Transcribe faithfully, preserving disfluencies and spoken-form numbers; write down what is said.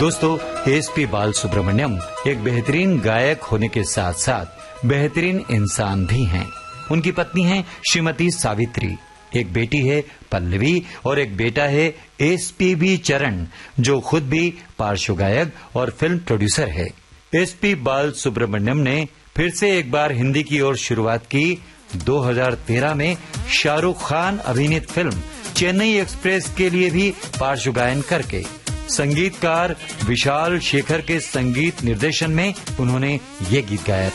दोस्तों, S P Balasubrahmanyam एक बेहतरीन गायक होने के साथ साथ बेहतरीन इंसान भी हैं। उनकी पत्नी है श्रीमती सावित्री, एक बेटी है पल्लवी और एक बेटा है एस पी बी चरण, जो खुद भी पार्श्व गायक और फिल्म प्रोड्यूसर है। एस पी बालसुब्रमण्यम ने फिर से एक बार हिंदी की ओर शुरुआत की दो हज़ार तेरह में शाहरुख खान अभिनीत फिल्म चेन्नई एक्सप्रेस के लिए भी पार्श्व गायन करके। संगीतकार विशाल शेखर के संगीत निर्देशन में उन्होंने ये गीत गाया।